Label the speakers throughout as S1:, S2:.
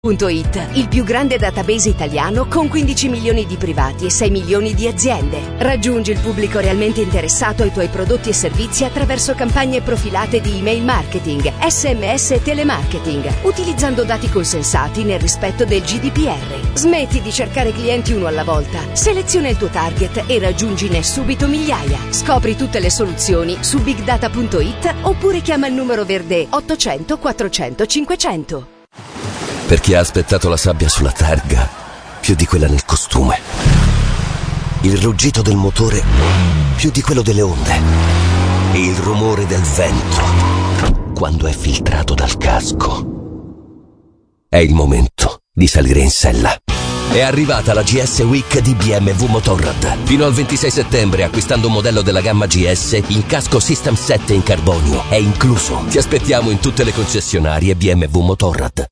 S1: It, il più grande database italiano con 15 milioni di privati e 6 milioni di aziende. Raggiungi il pubblico realmente interessato ai tuoi prodotti e servizi attraverso campagne profilate di email marketing, SMS e telemarketing, utilizzando dati consensati nel rispetto del GDPR. Smetti di cercare clienti uno alla volta, seleziona il tuo target e raggiungine subito migliaia. Scopri tutte le soluzioni su bigdata.it oppure chiama il numero verde 800 400 500.
S2: Per chi ha aspettato la sabbia sulla targa più di quella nel costume, il ruggito del motore più di quello delle onde e il rumore del vento quando è filtrato dal casco. È il momento di salire in sella. È arrivata la GS Week di BMW Motorrad. Fino al 26 settembre, acquistando un modello della gamma GS, il casco System 7 in carbonio è incluso. Ti aspettiamo in tutte le concessionarie BMW Motorrad.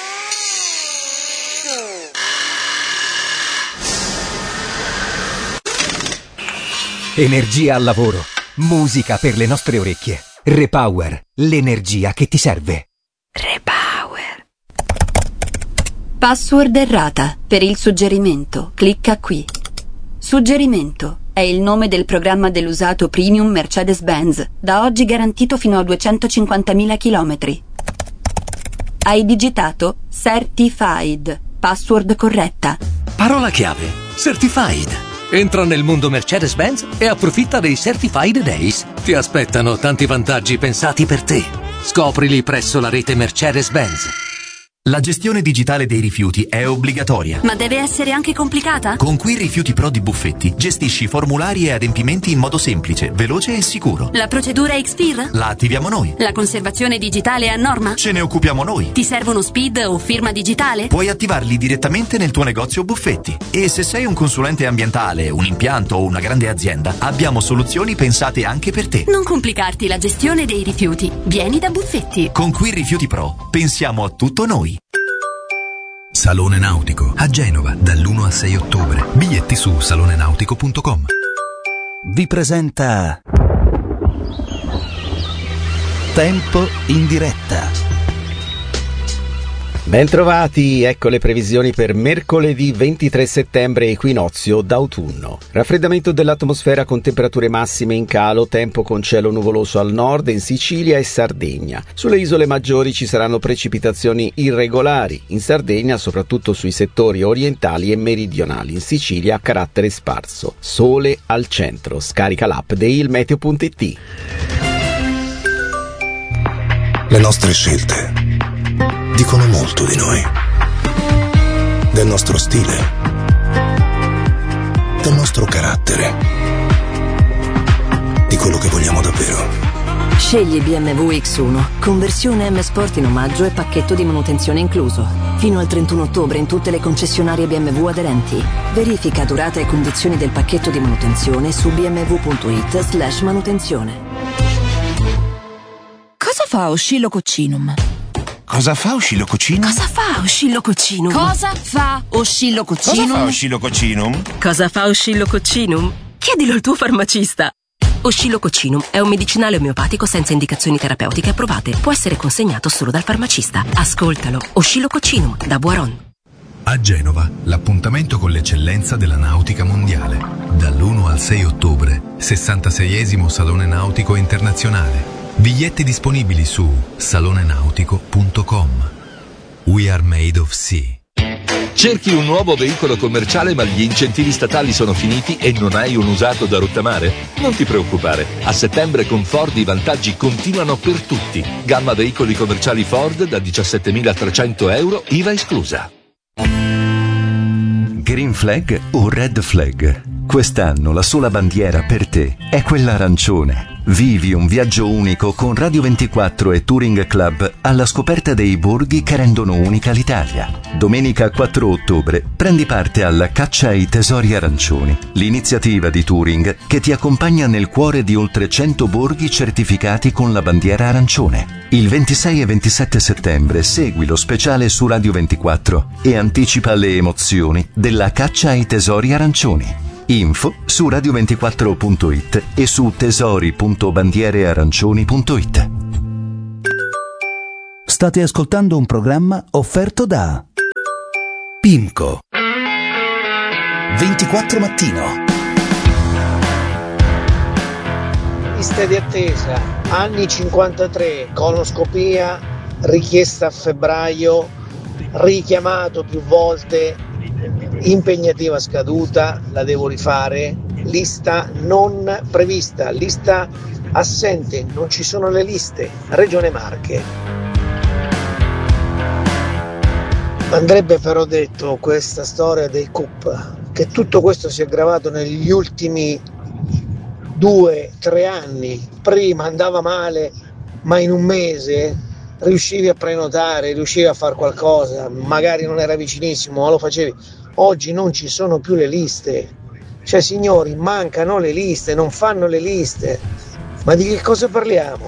S3: Energia al lavoro, musica per le nostre orecchie. Repower, l'energia che ti serve.
S4: Repower. Password errata. Per il suggerimento, clicca qui. Suggerimento è il nome del programma dell'usato premium Mercedes-Benz, da oggi garantito fino a 250.000 chilometri. Hai digitato Certified. Password corretta.
S5: Parola chiave: Certified. Entra nel mondo Mercedes-Benz e approfitta dei Certified Days. Ti aspettano tanti vantaggi pensati per te. Scoprili presso la rete Mercedes-Benz.
S6: La gestione digitale dei rifiuti è obbligatoria.
S4: Ma deve essere anche complicata?
S6: Con Qui Rifiuti Pro di Buffetti gestisci formulari e adempimenti in modo semplice, veloce e sicuro.
S4: La procedura Expir?
S6: La attiviamo noi.
S4: La conservazione digitale è a norma?
S6: Ce ne occupiamo noi.
S4: Ti servono SPID o firma digitale?
S6: Puoi attivarli direttamente nel tuo negozio Buffetti. E se sei un consulente ambientale, un impianto o una grande azienda, abbiamo soluzioni pensate anche per te.
S4: Non complicarti la gestione dei rifiuti. Vieni da Buffetti.
S6: Con Qui Rifiuti Pro pensiamo a tutto noi.
S7: Salone Nautico a Genova dall'1 al 6 ottobre. Biglietti su salonenautico.com.
S8: Vi presenta Tempo in diretta. Bentrovati, ecco le previsioni per mercoledì 23 settembre, equinozio d'autunno. Raffreddamento dell'atmosfera con temperature massime in calo, tempo con cielo nuvoloso al nord in Sicilia e Sardegna. Sulle isole maggiori ci saranno precipitazioni irregolari, in Sardegna soprattutto sui settori orientali e meridionali, in Sicilia a carattere sparso. Sole al centro, scarica l'app di ilmeteo.it.
S9: Le nostre scelte dicono molto di noi, del nostro stile, del nostro carattere, di quello che vogliamo davvero.
S10: Scegli BMW X1, conversione M Sport in omaggio e pacchetto di manutenzione incluso. Fino al 31 ottobre in tutte le concessionarie BMW aderenti. Verifica durata e condizioni del pacchetto di manutenzione su bmw.it/manutenzione.
S11: Cosa fa Oscillococcinum?
S12: Cosa fa Oscillococcinum?
S11: Cosa fa Oscillococcinum? Cosa fa Oscillococcinum?
S12: Cosa fa Oscillococcinum?
S11: Cosa fa Oscillococcinum? Chiedilo al tuo farmacista.
S10: Oscillococcinum è un medicinale omeopatico senza indicazioni terapeutiche approvate. Può essere consegnato solo dal farmacista. Ascoltalo. Oscillococcinum da Boiron.
S7: A Genova, l'appuntamento con l'eccellenza della nautica mondiale. Dall'1 al 6 ottobre, 66esimo Salone Nautico Internazionale. Biglietti disponibili su salonenautico.com. We are made of sea.
S2: Cerchi un nuovo veicolo commerciale ma gli incentivi statali sono finiti e non hai un usato da rottamare? Non ti preoccupare, a settembre con Ford i vantaggi continuano per tutti. Gamma veicoli commerciali Ford da 17.300 euro, IVA esclusa.
S13: Green Flag o Red Flag? Quest'anno la sola bandiera per te è quella arancione. Vivi un viaggio unico con Radio 24 e Touring Club alla scoperta dei borghi che rendono unica l'Italia. Domenica 4 ottobre prendi parte alla Caccia ai Tesori Arancioni, l'iniziativa di Touring che ti accompagna nel cuore di oltre 100 borghi certificati con la bandiera arancione. Il 26 e 27 settembre segui lo speciale su Radio 24 e anticipa le emozioni della Caccia ai Tesori Arancioni. Info su radio24.it e su tesori.bandierearancioni.it.
S8: State ascoltando un programma offerto da
S9: PIMCO 24 mattino.
S14: Liste di attesa, anni 53, colonoscopia richiesta a febbraio, richiamato più volte, impegnativa scaduta, la devo rifare, lista non prevista, lista assente, non ci sono le liste, Regione Marche. Andrebbe però detto questa storia dei CUP, che tutto questo si è aggravato negli ultimi 2-3 anni. Prima andava male, ma in un mese riuscivi a prenotare, riuscivi a fare qualcosa, magari non era vicinissimo, ma lo facevi. Oggi non ci sono più le liste, cioè signori, mancano le liste, non fanno le liste, ma di che cosa parliamo?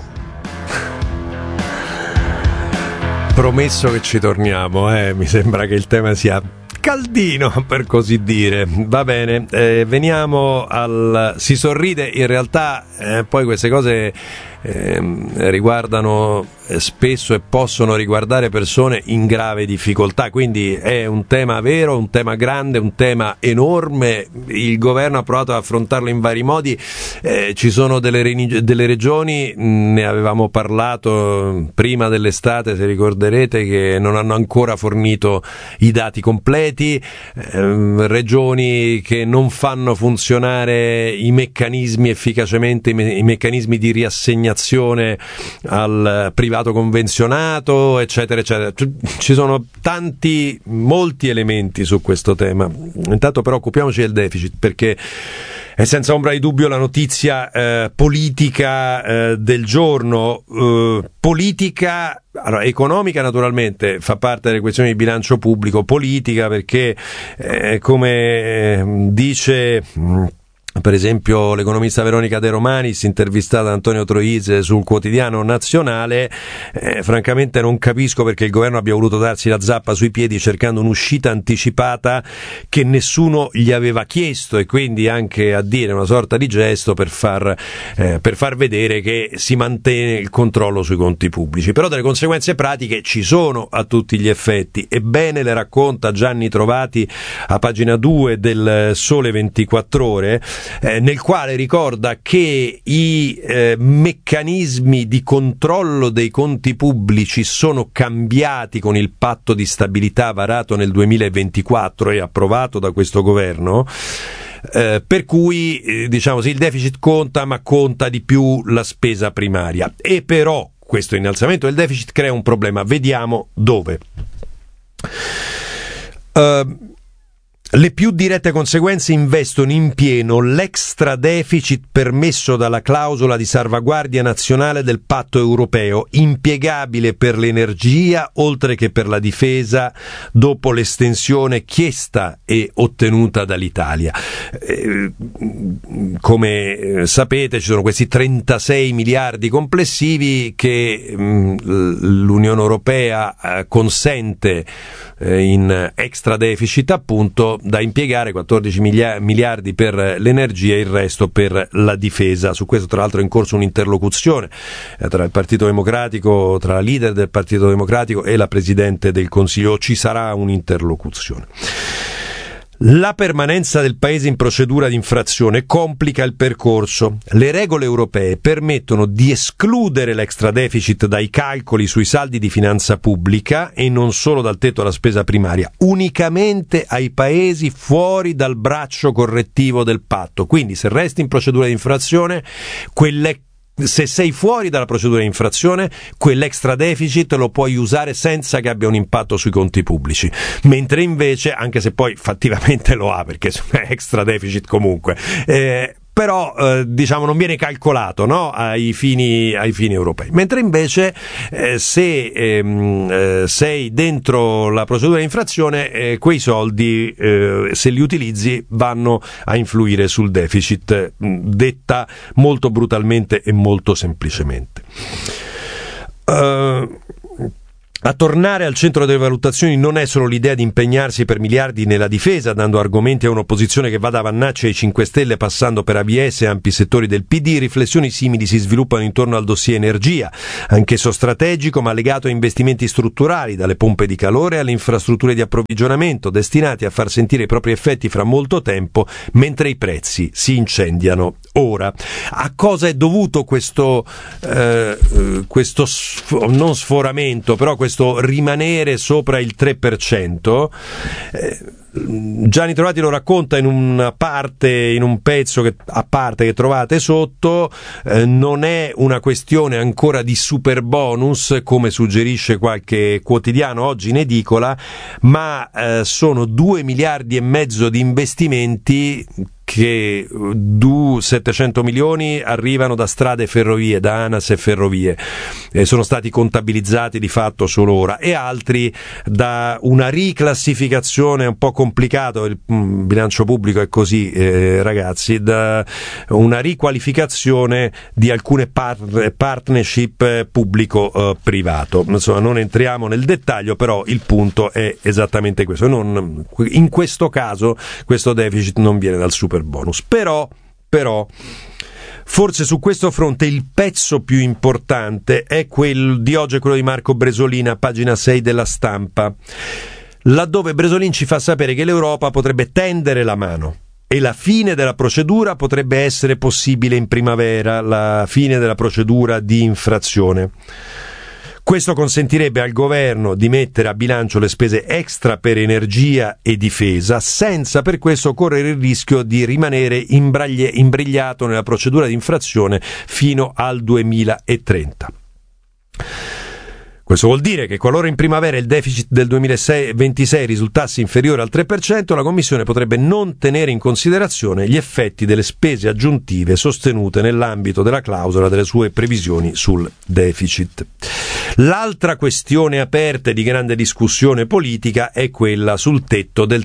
S15: Promesso che ci torniamo, mi sembra che il tema sia caldino, per così dire. Va bene, veniamo al si sorride. In realtà poi queste cose riguardano spesso e possono riguardare persone in grave difficoltà, quindi è un tema vero, un tema grande, un tema enorme. Il governo ha provato ad affrontarlo in vari modi, ci sono delle regioni, ne avevamo parlato prima dell'estate, se ricorderete, che non hanno ancora fornito i dati completi, regioni che non fanno funzionare i meccanismi efficacemente, i meccanismi di riassegnazione al privato convenzionato, eccetera eccetera. Ci sono molti elementi su questo tema. Intanto però occupiamoci del deficit, perché è senza ombra di dubbio la notizia politica del giorno. Politica, allora, economica naturalmente fa parte delle questioni di bilancio pubblico, politica perché come dice per esempio l'economista Veronica De Romanis, intervistata da Antonio Troise sul Quotidiano Nazionale, francamente non capisco perché il governo abbia voluto darsi la zappa sui piedi cercando un'uscita anticipata che nessuno gli aveva chiesto, e quindi anche a dire una sorta di gesto per far vedere che si mantiene il controllo sui conti pubblici. Però delle conseguenze pratiche ci sono a tutti gli effetti, e bene le racconta Gianni Trovati a pagina 2 del Sole 24 Ore, nel quale ricorda che i meccanismi di controllo dei conti pubblici sono cambiati con il patto di stabilità varato nel 2024 e approvato da questo governo, per cui diciamo sì, il deficit conta, ma conta di più la spesa primaria. E però questo innalzamento del deficit crea un problema, vediamo dove. Le più dirette conseguenze investono in pieno l'extra deficit permesso dalla clausola di salvaguardia nazionale del patto europeo, impiegabile per l'energia oltre che per la difesa, dopo l'estensione chiesta e ottenuta dall'Italia. Come sapete, ci sono questi 36 miliardi complessivi che l'Unione Europea consente in extra deficit, appunto, da impiegare, 14 miliardi per l'energia e il resto per la difesa. Su questo tra l'altro è in corso un'interlocuzione tra il Partito Democratico, tra la leader del Partito Democratico e la Presidente del Consiglio. Ci sarà un'interlocuzione. La permanenza del Paese in procedura di infrazione complica il percorso. Le regole europee permettono di escludere l'extra deficit dai calcoli sui saldi di finanza pubblica, e non solo dal tetto alla spesa primaria, unicamente ai Paesi fuori dal braccio correttivo del patto. Quindi se resti in procedura di infrazione, se sei fuori dalla procedura di infrazione, quell'extra deficit lo puoi usare senza che abbia un impatto sui conti pubblici, mentre invece, anche se poi fattivamente lo ha, perché è extra deficit comunque, però diciamo non viene calcolato, no, ai fini europei, mentre invece se sei dentro la procedura di infrazione, quei soldi se li utilizzi vanno a influire sul deficit, detta molto brutalmente e molto semplicemente. A tornare al centro delle valutazioni non è solo l'idea di impegnarsi per miliardi nella difesa, dando argomenti a un'opposizione che va da Vannacci ai 5 Stelle passando per AVS e ampi settori del PD. Riflessioni simili si sviluppano intorno al dossier energia, anch'esso strategico ma legato a investimenti strutturali, dalle pompe di calore alle infrastrutture di approvvigionamento, destinati a far sentire i propri effetti fra molto tempo, mentre i prezzi si incendiano ora. A cosa è dovuto questo non sforamento, però questo rimanere sopra il 3%? Gianni Trovati lo racconta in un pezzo a parte che trovate sotto. Non è una questione ancora di super bonus come suggerisce qualche quotidiano oggi in edicola, ma sono 2 miliardi e mezzo di investimenti che 700 milioni arrivano da strade e ferrovie, da ANAS e ferrovie, sono stati contabilizzati di fatto solo ora, e altri da una riclassificazione un po' complicato, il bilancio pubblico è così, ragazzi, da una riqualificazione di alcune partnership pubblico-privato. Insomma, non entriamo nel dettaglio, però il punto è esattamente questo. In questo caso questo deficit non viene dal super bonus, però forse su questo fronte il pezzo più importante è quello di oggi, è quello di Marco Bresolin a pagina 6 della Stampa, laddove Bresolin ci fa sapere che l'Europa potrebbe tendere la mano e la fine della procedura potrebbe essere possibile in primavera, la fine della procedura di infrazione. Questo consentirebbe al governo di mettere a bilancio le spese extra per energia e difesa, senza per questo correre il rischio di rimanere imbrigliato nella procedura di infrazione fino al 2030. Questo vuol dire che qualora in primavera il deficit del 2026 risultasse inferiore al 3%, la Commissione potrebbe non tenere in considerazione gli effetti delle spese aggiuntive sostenute nell'ambito della clausola delle sue previsioni sul deficit. L'altra questione aperta e di grande discussione politica è quella sul tetto del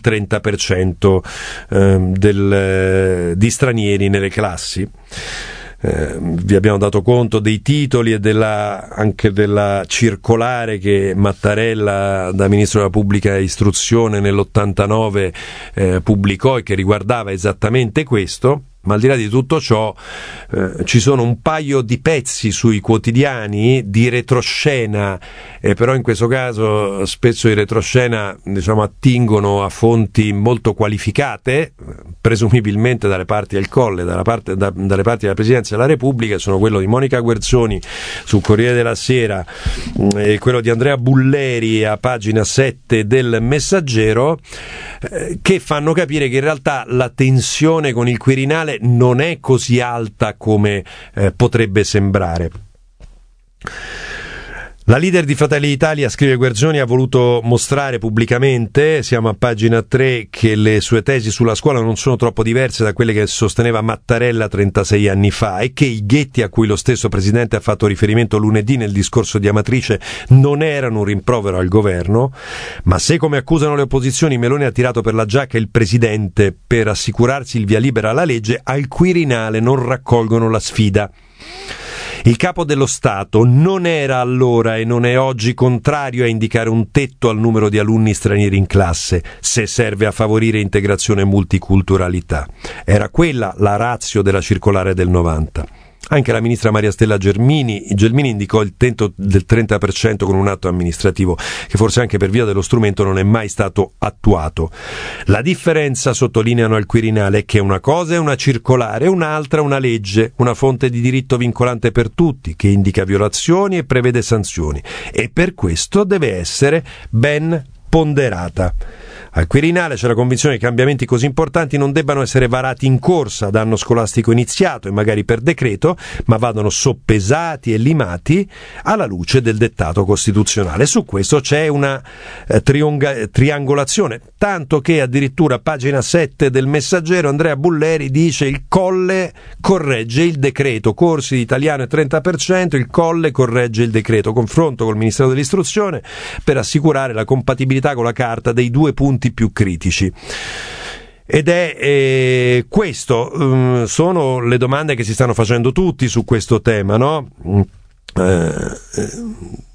S15: 30% di stranieri nelle classi. Vi abbiamo dato conto dei titoli e anche della circolare che Mattarella, da Ministro della Pubblica Istruzione, nell'89 pubblicò e che riguardava esattamente questo. Ma al di là di tutto ciò ci sono un paio di pezzi sui quotidiani di retroscena, però in questo caso spesso i retroscena attingono a fonti molto qualificate, presumibilmente dalle parti del Colle, dalle parti della Presidenza della Repubblica. Sono quello di Monica Guerzoni sul Corriere della Sera e quello di Andrea Bulleri a pagina 7 del Messaggero, che fanno capire che in realtà la tensione con il Quirinale non è così alta come potrebbe sembrare. La leader di Fratelli d'Italia, scrive Guerzoni, ha voluto mostrare pubblicamente, siamo a pagina 3, che le sue tesi sulla scuola non sono troppo diverse da quelle che sosteneva Mattarella 36 anni fa e che i ghetti a cui lo stesso Presidente ha fatto riferimento lunedì nel discorso di Amatrice non erano un rimprovero al governo, ma se, come accusano le opposizioni, Meloni ha tirato per la giacca il Presidente per assicurarsi il via libera alla legge, al Quirinale non raccolgono la sfida. Il capo dello Stato non era allora e non è oggi contrario a indicare un tetto al numero di alunni stranieri in classe, se serve a favorire integrazione e multiculturalità. Era quella la ratio della circolare del 90. Anche la ministra Maria Stella Gelmini indicò il tetto del 30% con un atto amministrativo che forse anche per via dello strumento non è mai stato attuato. La differenza, sottolineano al Quirinale, è che una cosa è una circolare, un'altra una legge, una fonte di diritto vincolante per tutti, che indica violazioni e prevede sanzioni, e per questo deve essere ben ponderata. Al Quirinale c'è la convinzione che cambiamenti così importanti non debbano essere varati in corsa ad anno scolastico iniziato e magari per decreto, ma vadano soppesati e limati alla luce del dettato costituzionale. Su questo c'è una triangolazione, tanto che addirittura a pagina 7 del Messaggero Andrea Bulleri dice: il Colle corregge il decreto, corsi di italiano e 30%, il Colle corregge il decreto, confronto col Ministero dell'Istruzione per assicurare la compatibilità con la Carta dei due punti più critici. Ed è questo, sono le domande che si stanno facendo tutti su questo tema, no?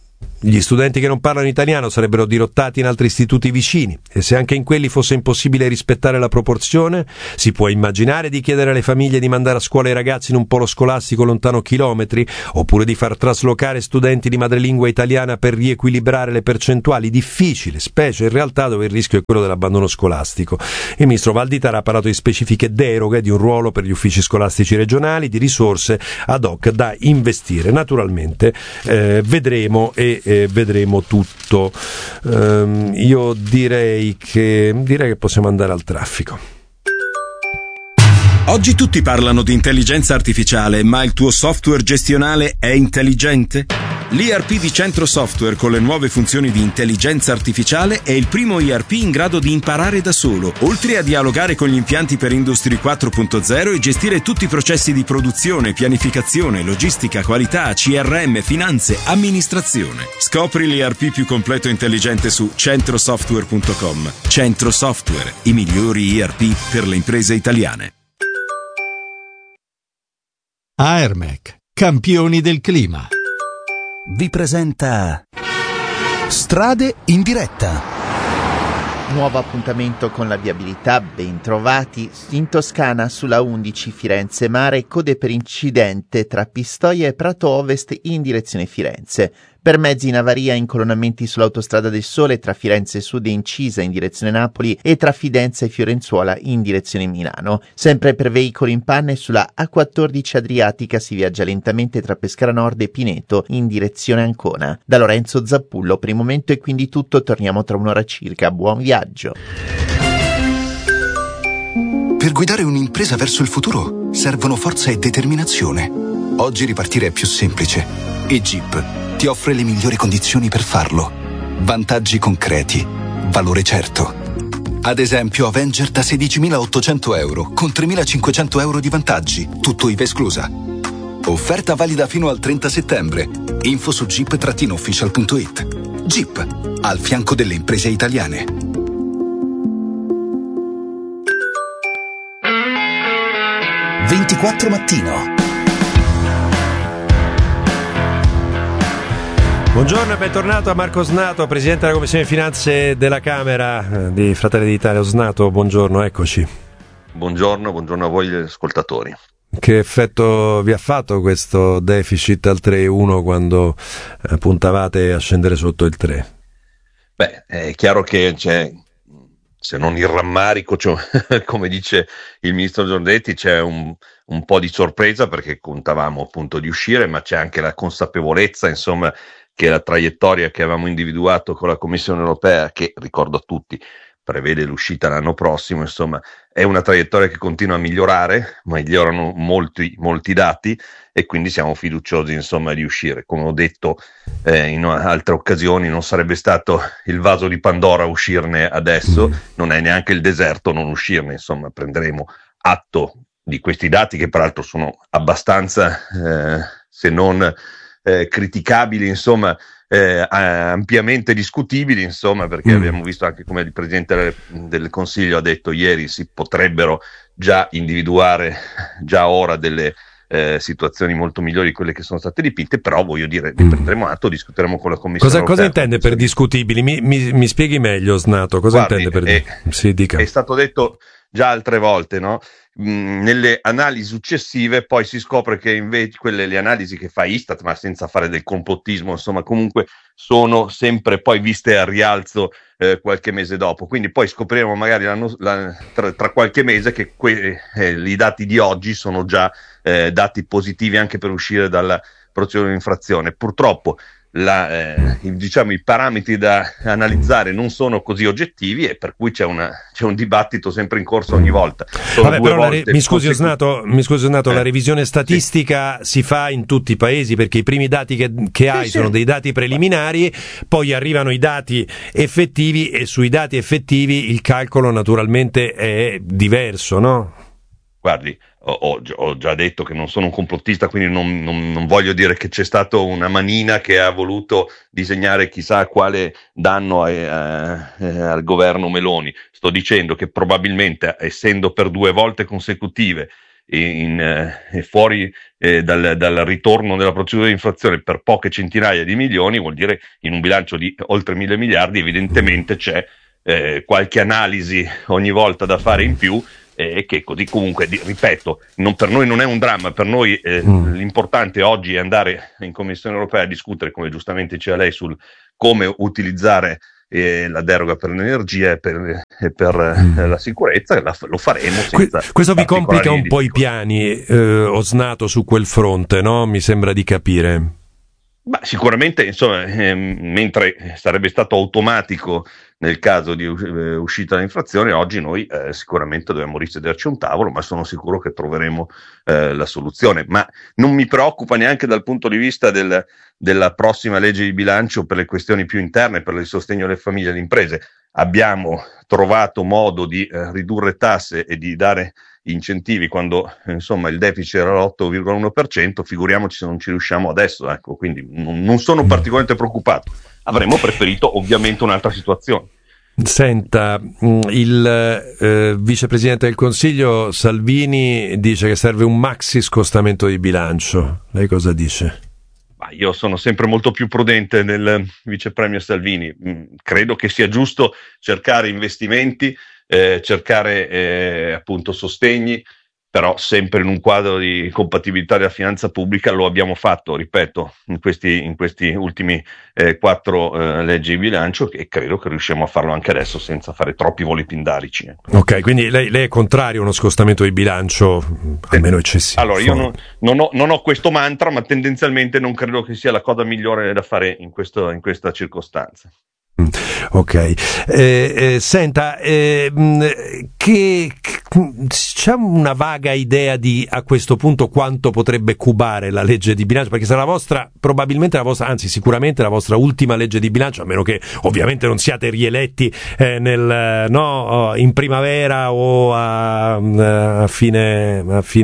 S15: Gli studenti che non parlano italiano sarebbero dirottati in altri istituti vicini, e se anche in quelli fosse impossibile rispettare la proporzione, si può immaginare di chiedere alle famiglie di mandare a scuola i ragazzi in un polo scolastico lontano chilometri, oppure di far traslocare studenti di madrelingua italiana per riequilibrare le percentuali. Difficile, specie in realtà dove il rischio è quello dell'abbandono scolastico. Il ministro Valditara ha parlato di specifiche deroghe, di un ruolo per gli uffici scolastici regionali, di risorse ad hoc da investire. Naturalmente vedremo tutto. Io direi che possiamo andare al traffico.
S16: Oggi tutti parlano di intelligenza artificiale, ma il tuo software gestionale è intelligente? L'ERP di Centro Software con le nuove funzioni di intelligenza artificiale è il primo ERP in grado di imparare da solo, oltre a dialogare con gli impianti per Industry 4.0 e gestire tutti i processi di produzione, pianificazione, logistica, qualità, CRM, finanze, amministrazione. Scopri l'ERP più completo e intelligente su centrosoftware.com. Centro Software, i migliori ERP per le imprese italiane.
S17: Aermec, campioni del clima,
S18: vi presenta Strade in diretta.
S19: Nuovo appuntamento con la viabilità, ben trovati. In Toscana sulla 11 Firenze Mare, code per incidente tra Pistoia e Prato Ovest in direzione Firenze. Per mezzi in avaria incolonnamenti sull'autostrada del Sole tra Firenze Sud e Incisa in direzione Napoli e tra Fidenza e Fiorenzuola in direzione Milano. Sempre per veicoli in panne sulla A14 Adriatica si viaggia lentamente tra Pescara Nord e Pineto in direzione Ancona. Da Lorenzo Zappullo per il momento è quindi tutto, torniamo tra un'ora circa. Buon viaggio.
S9: Per guidare un'impresa verso il futuro servono forza e determinazione. Oggi ripartire è più semplice e Jeep ti offre le migliori condizioni per farlo. Vantaggi concreti, valore certo. Ad esempio Avenger da 16.800 euro con 3.500 euro di vantaggi, tutto IVA esclusa. Offerta valida fino al 30 settembre. Info su jeep-official.it. Jeep, al fianco delle imprese italiane.
S18: «24 Mattino».
S15: Buongiorno e bentornato a Marco Osnato, Presidente della Commissione Finanze della Camera di Fratelli d'Italia. Osnato, buongiorno, eccoci.
S20: Buongiorno a voi ascoltatori.
S15: Che effetto vi ha fatto questo deficit al 3,1 quando puntavate a scendere sotto il 3?
S20: Beh, è chiaro che c'è, se non il rammarico, cioè, come dice il ministro Giorgetti, c'è un po' di sorpresa perché contavamo appunto di uscire, ma c'è anche la consapevolezza, insomma, che la traiettoria che avevamo individuato con la Commissione Europea, che ricordo a tutti prevede l'uscita l'anno prossimo, insomma è una traiettoria che continua a migliorare, migliorano molti dati e quindi siamo fiduciosi insomma di uscire. Come ho detto in altre occasioni, non sarebbe stato il vaso di Pandora uscirne adesso, non è neanche il deserto non uscirne, insomma prenderemo atto di questi dati che peraltro sono abbastanza se non criticabili, insomma ampiamente discutibili, insomma, perché abbiamo visto anche come il Presidente del Consiglio ha detto ieri, si potrebbero già individuare già ora delle situazioni molto migliori di quelle che sono state dipinte, però voglio dire, ne prenderemo atto, discuteremo con la Commissione
S15: Cosa intende per discutibili? Mi spieghi meglio, Osnato, cosa intende per sì, dica.
S20: È stato detto già altre volte, no? Nelle analisi successive poi si scopre che invece le analisi che fa Istat, ma senza fare del complottismo, insomma comunque sono sempre poi viste a rialzo qualche mese dopo, quindi poi scopriremo magari tra qualche mese che i dati di oggi sono già dati positivi anche per uscire dalla procedura di infrazione. Purtroppo i parametri da analizzare non sono così oggettivi e per cui c'è un dibattito sempre in corso ogni volta.
S15: Vabbè, però mi scusi Osnato, la revisione statistica si fa in tutti i paesi perché i primi dati che hai sono dei dati preliminari, poi arrivano i dati effettivi e sui dati effettivi il calcolo naturalmente è diverso, no?
S20: Guardi, ho già detto che non sono un complottista, quindi non voglio dire che c'è stata una manina che ha voluto disegnare chissà quale danno al governo Meloni. Sto dicendo che probabilmente, essendo per 2 volte consecutive fuori dal ritorno della procedura di infrazione per poche centinaia di milioni, vuol dire in un bilancio di oltre 1.000 miliardi evidentemente c'è qualche analisi ogni volta da fare in più, che così comunque, ripeto, per noi non è un dramma, per noi l'importante oggi è andare in Commissione europea a discutere, come giustamente diceva lei, sul come utilizzare la deroga per l'energia e per la sicurezza. Lo faremo senza
S15: questo vi complica un po' i piani, Osnato, su quel fronte, no? Mi sembra di capire.
S20: Ma sicuramente, insomma, mentre sarebbe stato automatico nel caso di uscita dall'infrazione, oggi noi sicuramente dobbiamo risederci a un tavolo, ma sono sicuro che troveremo la soluzione. Ma non mi preoccupa neanche dal punto di vista della prossima legge di bilancio per le questioni più interne, per il sostegno alle famiglie e alle imprese. Abbiamo trovato modo di ridurre tasse e di dare incentivi quando insomma il deficit era l'8,1%, figuriamoci se non ci riusciamo adesso, ecco, quindi non sono particolarmente preoccupato. Avremmo preferito ovviamente un'altra situazione.
S15: Senta, il vicepresidente del Consiglio Salvini dice che serve un maxi scostamento di bilancio. Lei cosa dice?
S20: Ma io sono sempre molto più prudente del vicepremier Salvini. Credo che sia giusto cercare investimenti, cercare appunto sostegni, però sempre in un quadro di compatibilità della finanza pubblica. Lo abbiamo fatto, ripeto, in questi ultimi 4 leggi di bilancio, e credo che riusciamo a farlo anche adesso senza fare troppi voli pindarici.
S15: Ok, quindi lei è contrario a uno scostamento di bilancio almeno eccessivo?
S20: Allora, io non ho questo mantra, ma tendenzialmente non credo che sia la cosa migliore da fare in questa circostanza.
S15: Ok, senta, c'è una vaga idea di a questo punto quanto potrebbe cubare la legge di bilancio, perché sarà sicuramente la vostra ultima legge di bilancio, a meno che ovviamente non siate rieletti in primavera o a fine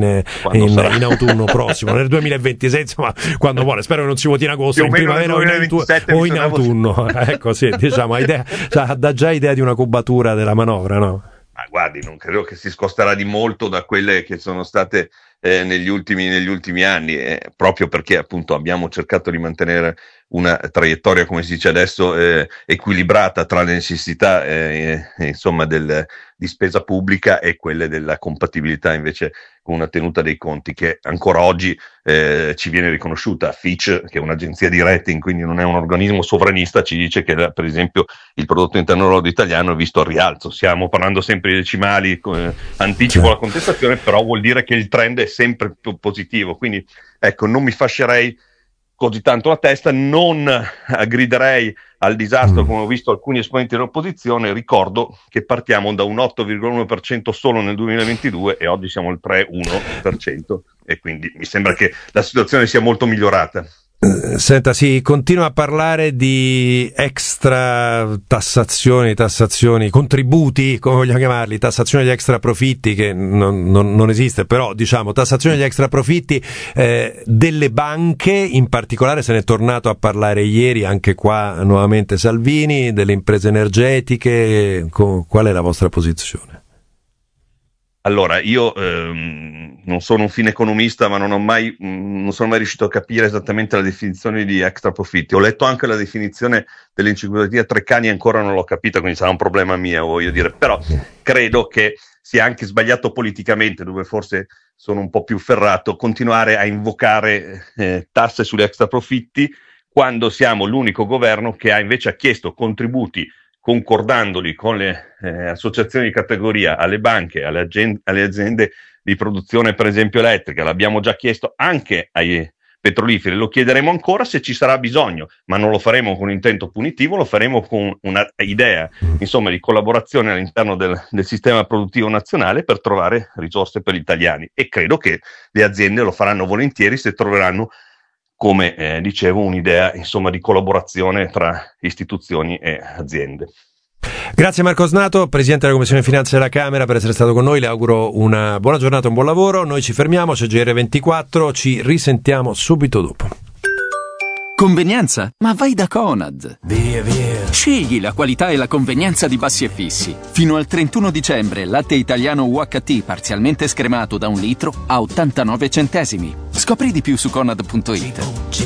S15: in autunno prossimo, nel 2026, insomma, quando vuole. Spero che non si voti in agosto, in primavera o in autunno. Ecco, sì, diciamo, dà già idea di una cubatura della manovra, no?
S20: Ma guardi, non credo che si scosterà di molto da quelle che sono state negli ultimi anni, proprio perché appunto abbiamo cercato di mantenere una traiettoria, come si dice adesso, equilibrata tra le necessità insomma di spesa pubblica e quelle della compatibilità invece con una tenuta dei conti che ancora oggi ci viene riconosciuta. Fitch, che è un'agenzia di rating, quindi non è un organismo sovranista, ci dice che per esempio il prodotto interno lordo italiano è visto al rialzo. Stiamo parlando sempre di decimali, anticipo la contestazione, però vuol dire che il trend è sempre più positivo, quindi ecco, non mi fascerei così tanto la testa, non griderei al disastro come ho visto alcuni esponenti dell'opposizione. Ricordo che partiamo da un 8,1% solo nel 2022 e oggi siamo al 3,1%, e quindi mi sembra che la situazione sia molto migliorata.
S15: Senta, si continua a parlare di extra tassazioni, contributi, come vogliamo chiamarli, tassazione di extra profitti, che non esiste, però diciamo tassazione di extra profitti delle banche, in particolare se ne è tornato a parlare ieri anche qua nuovamente Salvini, delle imprese energetiche. Qual è la vostra posizione?
S20: Allora, io non sono un fine economista, ma non sono mai riuscito a capire esattamente la definizione di extra profitti. Ho letto anche la definizione dell'enciclopedia Treccani, ancora non l'ho capita, quindi sarà un problema mio, voglio dire. Però credo che sia anche sbagliato politicamente, dove forse sono un po' più ferrato, continuare a invocare tasse sugli extra profitti quando siamo l'unico governo che ha invece chiesto contributi, concordandoli con le associazioni di categoria, alle banche, alle aziende di produzione per esempio elettrica. L'abbiamo già chiesto anche ai petroliferi, lo chiederemo ancora se ci sarà bisogno, ma non lo faremo con intento punitivo, lo faremo con una idea insomma di collaborazione all'interno del sistema produttivo nazionale per trovare risorse per gli italiani, e credo che le aziende lo faranno volentieri se troveranno, come dicevo, un'idea insomma di collaborazione tra istituzioni e aziende.
S15: Grazie Marco Osnato, Presidente della Commissione Finanze della Camera, per essere stato con noi. Le auguro una buona giornata, un buon lavoro. Noi ci fermiamo, c'è GR24, ci risentiamo subito dopo.
S21: Convenienza? Ma vai da Conad. Via. Scegli la qualità e la convenienza di Bassi e Fissi. Fino al 31 dicembre, latte italiano UHT parzialmente scremato da 1 litro a 89 centesimi. Scopri di più su Conad.it.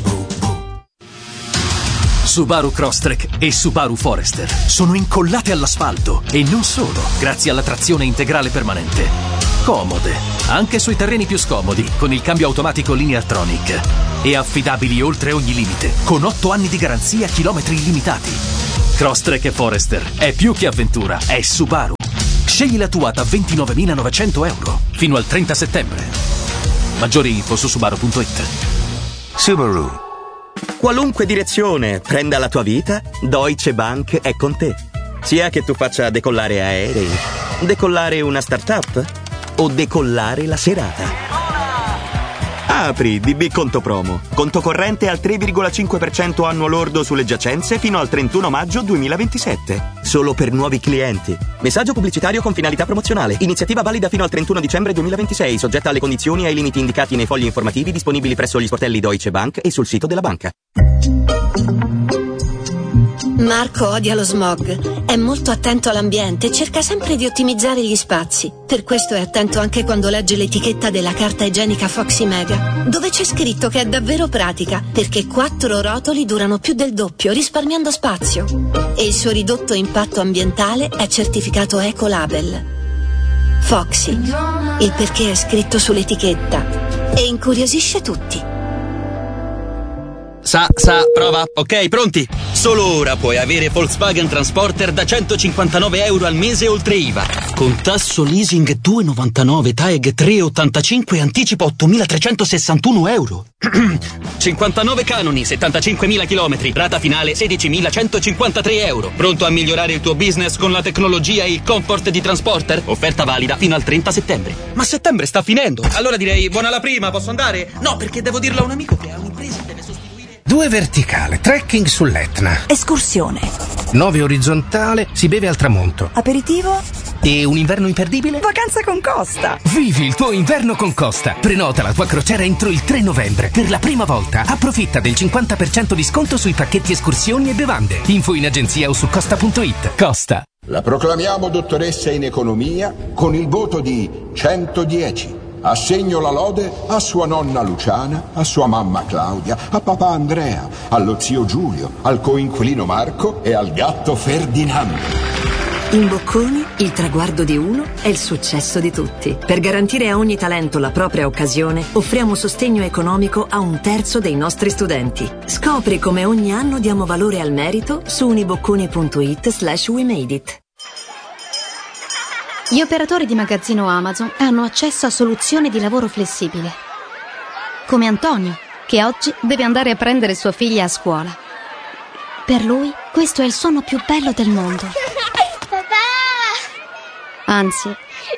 S22: Subaru Crosstrek e Subaru Forester sono incollate all'asfalto e non solo, grazie alla trazione integrale permanente. Comode, anche sui terreni più scomodi, con il cambio automatico Lineartronic. E affidabili oltre ogni limite, con 8 anni di garanzia, chilometri illimitati. Crosstrek e Forester è più che avventura, è Subaru. Scegli la tua da 29.900 euro fino al 30 settembre. Maggiori info su Subaru.it.
S23: Subaru. Qualunque direzione prenda la tua vita, Deutsche Bank è con te. Sia che tu faccia decollare aerei, decollare una startup o decollare la serata. Apri DB Conto Promo. Conto corrente al 3,5% annuo lordo sulle giacenze fino al 31 maggio 2027. Solo per nuovi clienti. Messaggio pubblicitario con finalità promozionale. Iniziativa valida fino al 31 dicembre 2026, soggetta alle condizioni e ai limiti indicati nei fogli informativi disponibili presso gli sportelli Deutsche Bank e sul sito della banca.
S24: Marco odia lo smog, è molto attento all'ambiente e cerca sempre di ottimizzare gli spazi. Per questo è attento anche quando legge l'etichetta della carta igienica Foxy Mega, dove c'è scritto che è davvero pratica, perché 4 rotoli durano più del doppio, risparmiando spazio. E il suo ridotto impatto ambientale è certificato Ecolabel. Foxy, il perché è scritto sull'etichetta e incuriosisce tutti.
S23: Prova. Ok, pronti? Solo ora puoi avere Volkswagen Transporter da 159 euro al mese oltre IVA. Con tasso leasing 2,99, TAEG 3,85 e anticipo 8.361 euro. 59 canoni, 75.000 chilometri, rata finale 16.153 euro. Pronto a migliorare il tuo business con la tecnologia e il comfort di Transporter? Offerta valida fino al 30 settembre. Ma settembre sta finendo. Allora direi buona la prima, posso andare? No, perché devo dirlo a un amico che ha un'impresa e deve sostituire.
S25: 2 verticale, trekking sull'Etna.
S26: Escursione.
S25: 9 orizzontale, si beve al tramonto.
S26: Aperitivo.
S25: E un inverno imperdibile?
S26: Vacanza con Costa.
S25: Vivi il tuo inverno con Costa. Prenota la tua crociera entro il 3 novembre. Per la prima volta approfitta del 50% di sconto sui pacchetti escursioni e bevande. Info in agenzia o su Costa.it. Costa.
S27: La proclamiamo dottoressa in economia con il voto di 110. Assegno la lode a sua nonna Luciana, a sua mamma Claudia, a papà Andrea, allo zio Giulio, al coinquilino Marco e al gatto Ferdinando.
S10: In Bocconi, il traguardo di uno è il successo di tutti. Per garantire a ogni talento la propria occasione, offriamo sostegno economico a 1/3 dei nostri studenti. Scopri come ogni anno diamo valore al merito su unibocconi.it/wemadeit.
S28: Gli operatori di magazzino Amazon hanno accesso a soluzioni di lavoro flessibile. Come Antonio, che oggi deve andare a prendere sua figlia a scuola. Per lui, questo è il suono più bello del mondo. Anzi,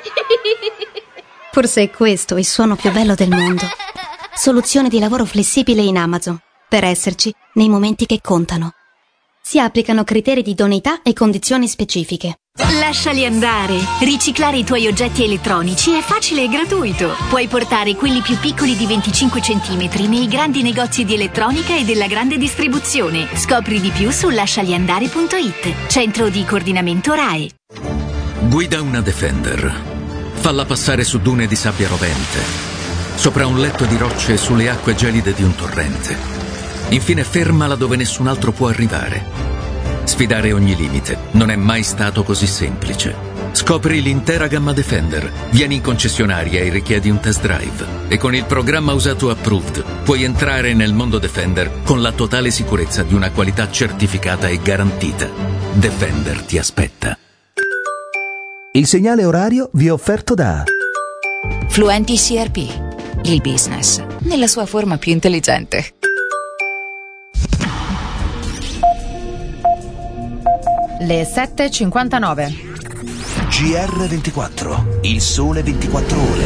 S28: forse è questo il suono più bello del mondo. Soluzione di lavoro flessibile in Amazon, per esserci nei momenti che contano. Si applicano criteri di idoneità e condizioni specifiche.
S29: Lasciali andare. Riciclare i tuoi oggetti elettronici è facile e gratuito. Puoi portare quelli più piccoli di 25 cm nei grandi negozi di elettronica e della grande distribuzione. Scopri di più su lascialiandare.it. Centro di coordinamento RAE.
S30: Guida una Defender. Falla passare su dune di sabbia rovente, sopra un letto di rocce e sulle acque gelide di un torrente. Infine fermala dove nessun altro può arrivare. Sfidare ogni limite non è mai stato così semplice. Scopri l'intera gamma Defender. Vieni in concessionaria e richiedi un test drive. E con il programma Usato Approved puoi entrare nel mondo Defender con la totale sicurezza di una qualità certificata e garantita. Defender ti aspetta.
S18: Il segnale orario vi è offerto da
S31: Fluenti CRP. Il business nella sua forma più intelligente.
S32: Le 7:59.
S18: GR24, il sole 24 ore.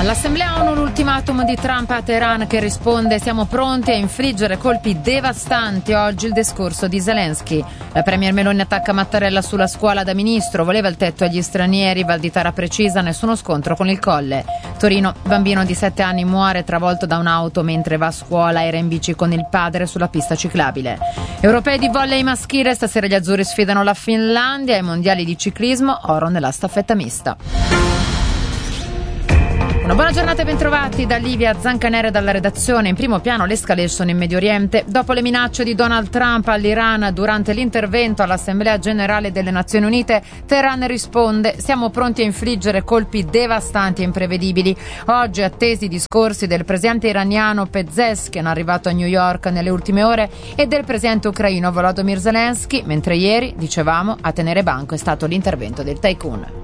S32: All'Assemblea ONU l'ultimatum di Trump a Teheran che risponde: siamo pronti a infliggere colpi devastanti. Oggi il discorso di Zelensky. La premier Meloni attacca Mattarella sulla scuola da ministro, voleva il tetto agli stranieri, Valditara precisa, nessuno scontro con il Colle. Torino, bambino di 7 anni muore travolto da un'auto mentre va a scuola, era in bici con il padre sulla pista ciclabile. Europei di volley maschile, stasera gli azzurri sfidano la Finlandia, ai mondiali di ciclismo, oro nella staffetta mista. Una buona giornata e bentrovati da Livia Zancanera dalla redazione. In primo piano l'escalation in Medio Oriente. Dopo le minacce di Donald Trump all'Iran durante l'intervento all'Assemblea Generale delle Nazioni Unite, Teheran risponde: siamo pronti a infliggere colpi devastanti e imprevedibili. Oggi attesi i discorsi del presidente iraniano Pezeshkian, arrivato a New York nelle ultime ore, e del presidente ucraino Volodymyr Zelensky, mentre ieri, dicevamo, a tenere banco è stato l'intervento del tycoon.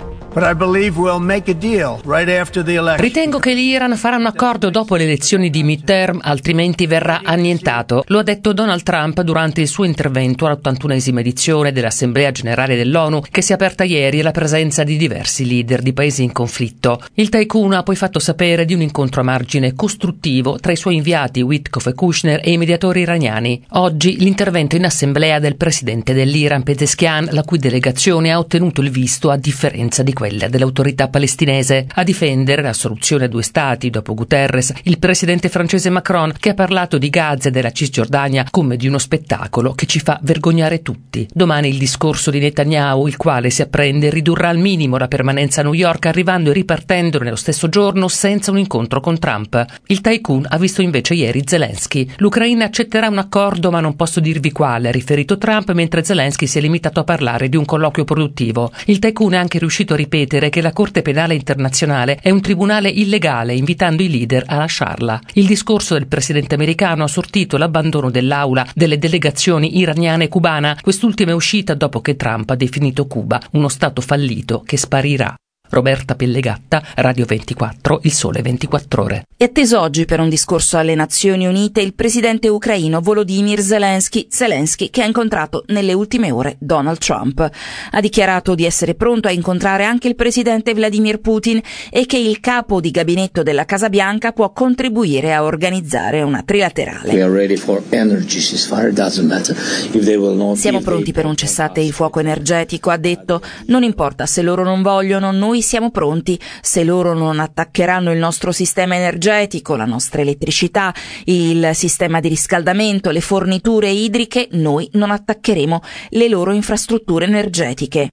S1: Ritengo che l'Iran farà un accordo dopo le elezioni di midterm, altrimenti verrà annientato. Lo ha detto Donald Trump durante il suo intervento all'81esima edizione dell'Assemblea Generale dell'ONU, che si è aperta ieri alla presenza di diversi leader di paesi in conflitto. Il tycoon ha poi fatto sapere di un incontro a margine costruttivo tra i suoi inviati Witkoff e Kushner e i mediatori iraniani. Oggi l'intervento in assemblea del presidente dell'Iran Pezeshkian, la cui delegazione ha ottenuto il visto a differenza di quella dell'autorità palestinese. A difendere la soluzione a due stati dopo Guterres, il presidente francese Macron, che ha parlato di Gaza e della Cisgiordania come di uno spettacolo che ci fa vergognare tutti. Domani il discorso di Netanyahu, il quale si apprende ridurrà al minimo la permanenza a New York, arrivando e ripartendo nello stesso giorno senza un incontro con Trump. Il tycoon ha visto invece ieri Zelensky. L'Ucraina accetterà un accordo, ma non posso dirvi quale, ha riferito Trump, mentre Zelensky si è limitato a parlare di un colloquio produttivo. Il tycoon è anche riuscito a ripetere che la Corte Penale Internazionale è un tribunale illegale, invitando i leader a lasciarla. Il discorso del presidente americano ha sortito l'abbandono dell'aula delle delegazioni iraniana e cubana. Quest'ultima è uscita dopo che Trump ha definito Cuba uno stato fallito che sparirà. Roberta Pellegatta, Radio 24, Il Sole 24 Ore.
S2: È atteso oggi per un discorso alle Nazioni Unite il presidente ucraino Volodymyr Zelensky che ha incontrato nelle ultime ore Donald Trump. Ha dichiarato di essere pronto a incontrare anche il presidente Vladimir Putin e che il capo di gabinetto della Casa Bianca può contribuire a organizzare una trilaterale. Siamo pronti per un cessate il fuoco energetico, ha detto. Non importa se loro non vogliono, noi siamo pronti. Se loro non attaccheranno il nostro sistema energetico, la nostra elettricità, il sistema di riscaldamento, le forniture idriche, noi non attaccheremo le loro infrastrutture energetiche.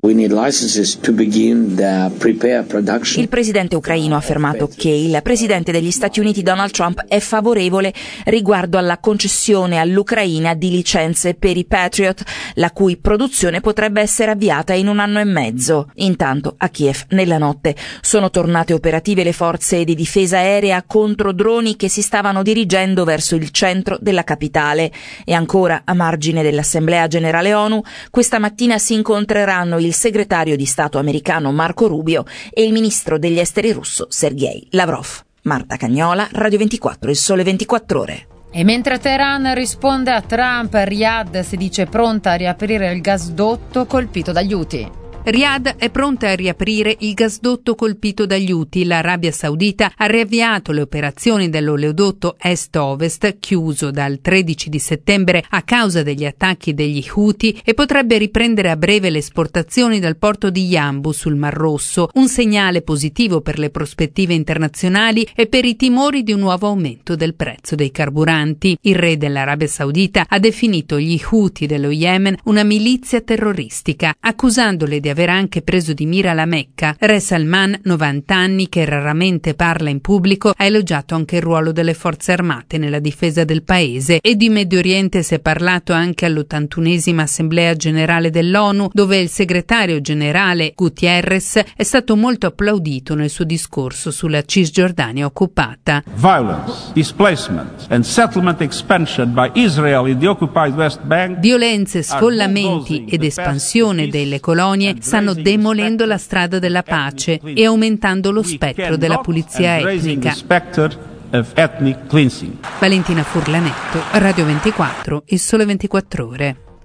S2: Il presidente ucraino ha affermato che il presidente degli Stati Uniti Donald Trump è favorevole riguardo alla concessione all'Ucraina di licenze per i Patriot, la cui produzione potrebbe essere avviata in 1 anno e mezzo. Intanto a Kiev nella notte sono tornate operative le forze di difesa aerea contro droni che si stavano dirigendo verso il centro della capitale. E ancora, a margine dell'Assemblea Generale ONU, questa mattina si incontreranno il segretario di Stato americano Marco Rubio e il ministro degli esteri russo Sergei Lavrov. Marta Cagnola, Radio 24, Il Sole 24 Ore.
S32: E mentre Teheran risponde a Trump, Riyadh si dice pronta a riaprire il gasdotto colpito dagli Houthi.
S3: Riyadh è pronta a riaprire il gasdotto colpito dagli Houthi. L'Arabia Saudita ha riavviato le operazioni dell'oleodotto est-ovest, chiuso dal 13 di settembre a causa degli attacchi degli Houthi, e potrebbe riprendere a breve le esportazioni dal porto di Yanbu sul Mar Rosso, un segnale positivo per le prospettive internazionali e per i timori di un nuovo aumento del prezzo dei carburanti. Il re dell'Arabia Saudita ha definito gli Houthi dello Yemen una milizia terroristica, accusandole di aver anche preso di mira la Mecca. Re Salman, 90 anni, che raramente parla in pubblico, ha elogiato anche il ruolo delle forze armate nella difesa del paese. E di Medio Oriente si è parlato anche all'81esima Assemblea Generale dell'ONU, dove il segretario generale Guterres è stato molto applaudito nel suo discorso sulla Cisgiordania occupata.
S4: Violence, displacement and settlement expansion by Israel in the occupied West Bank.
S3: Violenze, sfollamenti ed espansione delle colonie stanno demolendo la strada della pace e aumentando lo spettro della pulizia etnica. Valentina Furlanetto, Radio 24, Il Sole 24 Ore.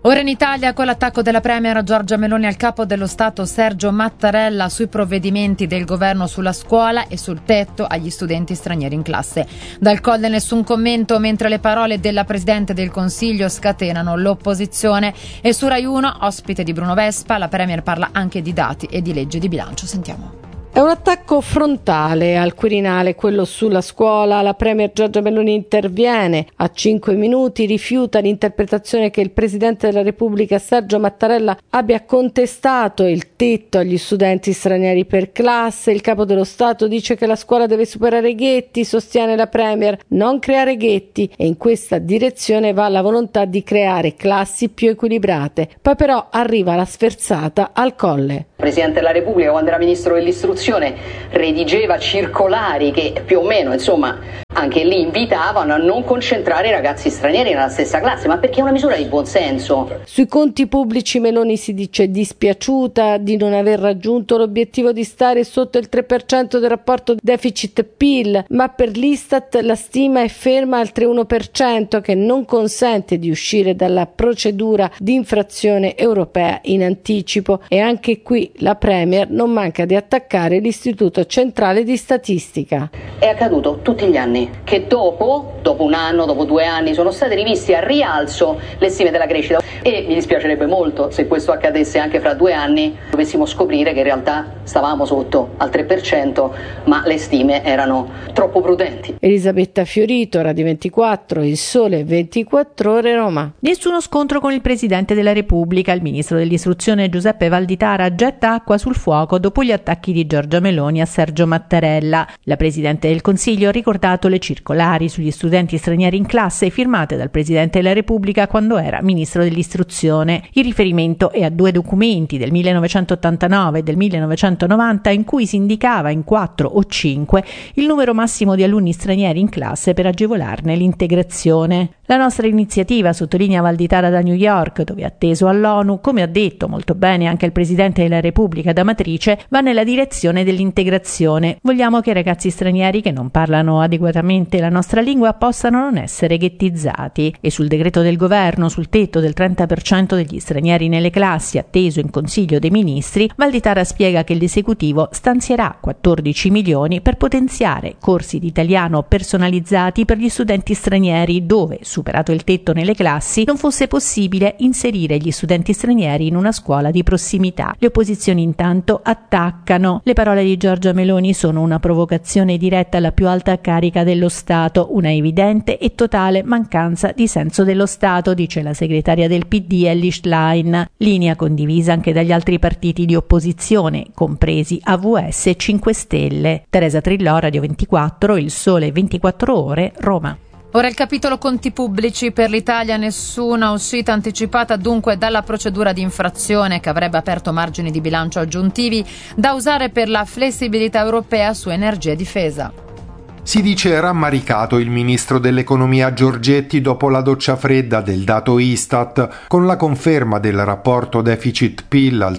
S32: Ora in Italia con l'attacco della premier Giorgia Meloni al capo dello Stato Sergio Mattarella sui provvedimenti del governo sulla scuola e sul tetto agli studenti stranieri in classe. Dal Colle nessun commento, mentre le parole della Presidente del Consiglio scatenano l'opposizione. E su Rai 1, ospite di Bruno Vespa, la premier parla anche di dati e di legge di bilancio. Sentiamo.
S5: È un attacco frontale al Quirinale, quello sulla scuola. La premier Giorgia Meloni interviene a 5 minuti, rifiuta l'interpretazione che il Presidente della Repubblica Sergio Mattarella abbia contestato il tetto agli studenti stranieri per classe. Il Capo dello Stato dice che la scuola deve superare i ghetti, sostiene la premier, non creare ghetti, e in questa direzione va la volontà di creare classi più equilibrate. Poi però arriva la sferzata al Colle.
S6: Il Presidente della Repubblica, quando era Ministro dell'Istruzione, redigeva circolari che più o meno, insomma, anche lì invitavano a non concentrare i ragazzi stranieri nella stessa classe, ma perché è una misura di buonsenso.
S5: Sui conti pubblici Meloni si dice dispiaciuta di non aver raggiunto l'obiettivo di stare sotto il 3% del rapporto deficit-PIL, ma per l'Istat la stima è ferma al 3,1%, che non consente di uscire dalla procedura di infrazione europea in anticipo. E anche qui la premier non manca di attaccare l'Istituto Centrale di Statistica.
S6: È accaduto tutti gli anni che dopo un anno, dopo 2 anni, sono state rivisti a rialzo le stime della crescita, e mi dispiacerebbe molto se questo accadesse anche fra 2 anni, dovessimo scoprire che in realtà stavamo sotto al 3%, ma le stime erano troppo prudenti.
S5: Elisabetta Fiorito, Radio 24, Il Sole 24 Ore, Roma.
S7: Nessuno scontro con il Presidente della Repubblica. Il Ministro dell'Istruzione Giuseppe Valditara getta acqua sul fuoco dopo gli attacchi di Giorgia Meloni a Sergio Mattarella. La Presidente del Consiglio ha ricordato le circolari sugli studenti stranieri in classe firmate dal Presidente della Repubblica quando era Ministro dell'Istruzione. Il riferimento è a 2 documenti del 1989 e del 1990 in cui si indicava in 4 o 5 il numero massimo di alunni stranieri in classe per agevolarne l'integrazione. La nostra iniziativa, sottolinea Valditara da New York, dove è atteso all'ONU, come ha detto molto bene anche il Presidente della Repubblica da matrice, va nella direzione dell'integrazione. Vogliamo che i ragazzi stranieri che non parlano adeguatamente la nostra lingua possano non essere ghettizzati. E sul decreto del governo sul tetto del 30% degli stranieri nelle classi atteso in Consiglio dei Ministri, Valditara spiega che l'esecutivo stanzierà 14 milioni per potenziare corsi di italiano personalizzati per gli studenti stranieri dove, superato il tetto nelle classi, non fosse possibile inserire gli studenti stranieri in una scuola di prossimità. Le opposizioni intanto attaccano. Le parole di Giorgia Meloni sono una provocazione diretta alla più alta carica dello Stato, una evidente e totale mancanza di senso dello Stato, dice la segretaria del PD Elly Schlein, linea condivisa anche dagli altri partiti di opposizione, compresi AVS e 5 Stelle. Teresa Trillò, Radio 24, Il Sole 24 Ore, Roma.
S32: Ora il capitolo conti pubblici. Per l'Italia nessuna uscita anticipata dunque dalla procedura di infrazione che avrebbe aperto margini di bilancio aggiuntivi da usare per la flessibilità europea su energia e difesa.
S8: Si dice rammaricato il ministro dell'economia Giorgetti dopo la doccia fredda del dato Istat. Con la conferma del rapporto deficit-PIL al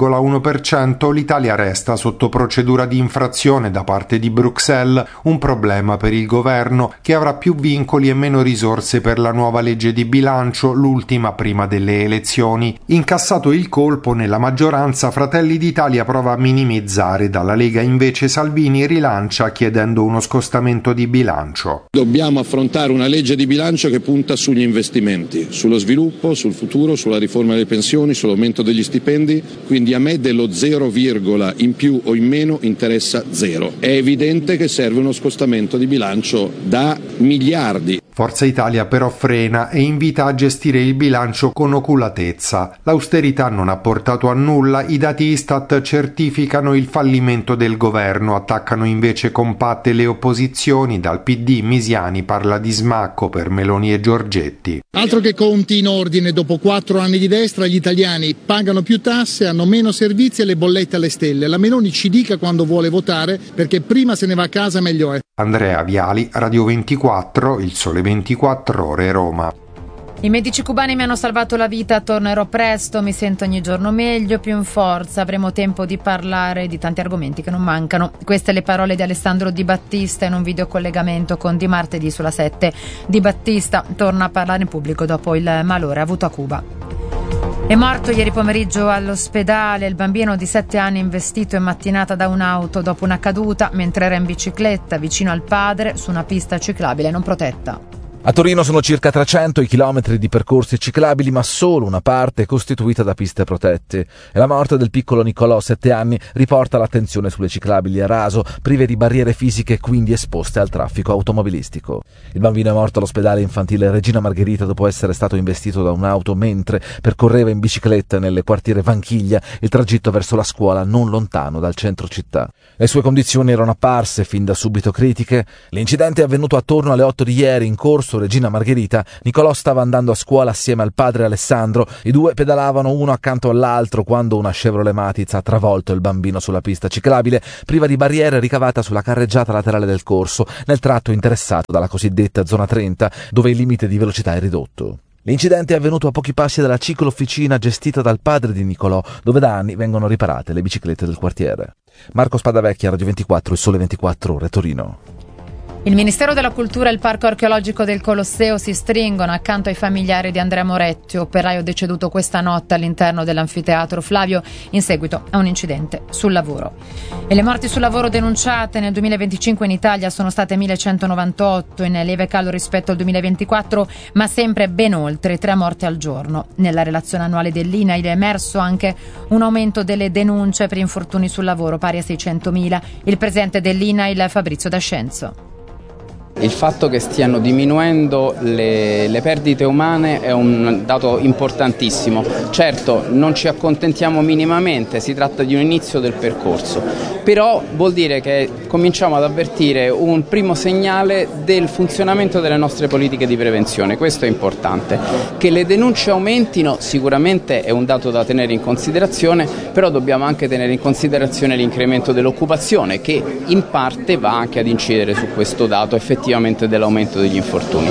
S8: 3,1%, l'Italia resta sotto procedura di infrazione da parte di Bruxelles, un problema per il governo che avrà più vincoli e meno risorse per la nuova legge di bilancio, l'ultima prima delle elezioni. Incassato il colpo, nella maggioranza Fratelli d'Italia prova a minimizzare, dalla Lega invece Salvini rilancia chiedendo uno scostamento di bilancio.
S9: Dobbiamo affrontare una legge di bilancio che punta sugli investimenti, sullo sviluppo, sul futuro, sulla riforma delle pensioni, sull'aumento degli stipendi, quindi a me dello 0, in più o in meno interessa 0. È evidente che serve uno scostamento di bilancio da miliardi.
S8: Forza Italia però frena e invita a gestire il bilancio con oculatezza. L'austerità non ha portato a nulla, i dati Istat certificano il fallimento del governo, attaccano invece compatte le opposizioni. Dal PD Misiani parla di smacco per Meloni e Giorgetti.
S11: Altro che conti in ordine, dopo 4 anni di destra gli italiani pagano più tasse, hanno meno servizi e le bollette alle stelle. La Meloni ci dica quando vuole votare, perché prima se ne va a casa meglio è.
S8: Andrea Viali, Radio 24, Il Sole 24 Ore, Roma.
S32: I medici cubani mi hanno salvato la vita, tornerò presto, mi sento ogni giorno meglio, più in forza, avremo tempo di parlare di tanti argomenti che non mancano. Queste le parole di Alessandro Di Battista in un videocollegamento con Di Martedì sulla 7. Di Battista torna a parlare in pubblico dopo il malore avuto a Cuba. È morto ieri pomeriggio all'ospedale il bambino di 7 anni investito in mattinata da un'auto dopo una caduta mentre era in bicicletta vicino al padre su una pista ciclabile non protetta.
S12: A Torino sono circa 300 i chilometri di percorsi ciclabili, ma solo una parte è costituita da piste protette. E la morte del piccolo Nicolò, 7 anni, riporta l'attenzione sulle ciclabili a raso, prive di barriere fisiche e quindi esposte al traffico automobilistico. Il bambino è morto all'ospedale infantile Regina Margherita dopo essere stato investito da un'auto mentre percorreva in bicicletta nel quartiere Vanchiglia il tragitto verso la scuola non lontano dal centro città. Le sue condizioni erano apparse fin da subito critiche. L'incidente è avvenuto attorno alle 8 di ieri in corso Regina Margherita. Nicolò stava andando a scuola assieme al padre Alessandro. I due pedalavano uno accanto all'altro quando una Chevrolet Matiz ha travolto il bambino sulla pista ciclabile, priva di barriere ricavata sulla carreggiata laterale del corso, nel tratto interessato dalla cosiddetta zona 30, dove il limite di velocità è ridotto. L'incidente è avvenuto a pochi passi dalla ciclofficina gestita dal padre di Nicolò, dove da anni vengono riparate le biciclette del quartiere. Marco Spadavecchia, Radio 24, Il Sole 24 Ore, Torino.
S32: Il Ministero della Cultura e il Parco Archeologico del Colosseo si stringono accanto ai familiari di Andrea Moretti, operaio deceduto questa notte all'interno dell'anfiteatro Flavio in seguito a un incidente sul lavoro. E le morti sul lavoro denunciate nel 2025 in Italia sono state 1198, in lieve calo rispetto al 2024, ma sempre ben oltre 3 morti al giorno. Nella relazione annuale dell'INAIL è emerso anche un aumento delle denunce per infortuni sul lavoro pari a 600.000. Il presidente dell'INAIL, Fabrizio D'Ascenzo.
S13: Il fatto che stiano diminuendo le perdite umane è un dato importantissimo. Certo, non ci accontentiamo minimamente, si tratta di un inizio del percorso, però vuol dire che cominciamo ad avvertire un primo segnale del funzionamento delle nostre politiche di prevenzione. Questo è importante. Che le denunce aumentino sicuramente è un dato da tenere in considerazione, però dobbiamo anche tenere in considerazione l'incremento dell'occupazione che in parte va anche ad incidere su questo dato effettivamente dell'aumento degli infortuni.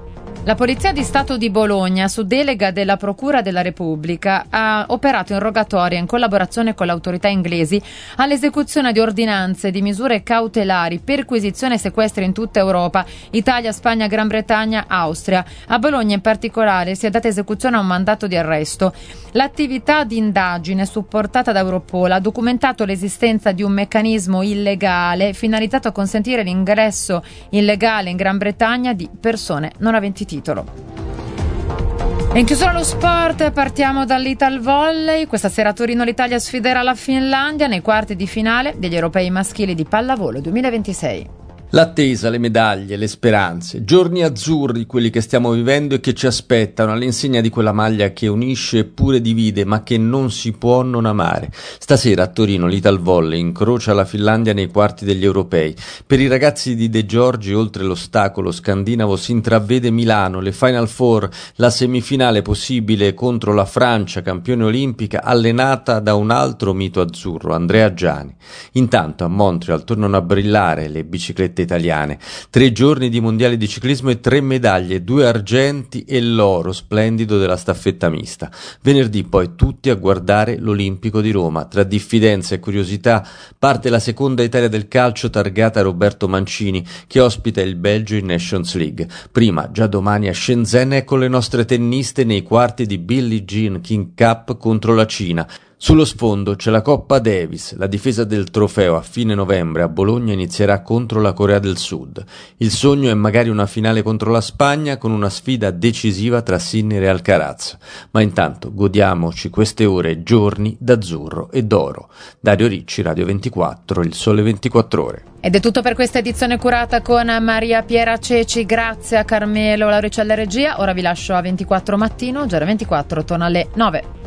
S32: La Polizia di Stato di Bologna, su delega della Procura della Repubblica, ha operato in rogatoria in collaborazione con le autorità inglesi all'esecuzione di ordinanze di misure cautelari, perquisizione e sequestri in tutta Europa, Italia, Spagna, Gran Bretagna, Austria. A Bologna in particolare si è data esecuzione a un mandato di arresto. L'attività di indagine supportata da Europol ha documentato l'esistenza di un meccanismo illegale finalizzato a consentire l'ingresso illegale in Gran Bretagna di persone non aventi titolo. E in chiusura allo sport partiamo dall'Ital Volley. Questa sera a Torino l'Italia sfiderà la Finlandia nei quarti di finale degli europei maschili di pallavolo 2026.
S14: L'attesa, le medaglie, le speranze, giorni azzurri quelli che stiamo vivendo e che ci aspettano all'insegna di quella maglia che unisce eppure divide ma che non si può non amare. Stasera a Torino l'Ital Volley incrocia la Finlandia nei quarti degli europei. Per i ragazzi di De Giorgi oltre l'ostacolo scandinavo si intravede Milano, le Final Four, la semifinale possibile contro la Francia, campione olimpica, allenata da un altro mito azzurro, Andrea Giani. Intanto a Montreal tornano a brillare le biciclette italiane. 3 giorni di mondiali di ciclismo e 3 medaglie, 2 argenti e l'oro splendido della staffetta mista. Venerdì poi tutti a guardare l'Olimpico di Roma. Tra diffidenza e curiosità parte la seconda Italia del calcio targata a Roberto Mancini che ospita il Belgio in Nations League. Prima, già domani a Shenzhen, ecco le nostre tenniste nei quarti di Billie Jean King Cup contro la Cina. Sullo sfondo c'è la Coppa Davis, la difesa del trofeo a fine novembre a Bologna inizierà contro la Corea del Sud. Il sogno è magari una finale contro la Spagna con una sfida decisiva tra Sinner e Alcaraz. Ma intanto godiamoci queste ore e giorni d'azzurro e d'oro. Dario Ricci, Radio 24, Il Sole 24 Ore.
S32: Ed è tutto per questa edizione curata con Maria Piera Ceci, grazie a Carmelo Lauricella Regia. Ora vi lascio a 24 mattino, già 24 torna alle 9.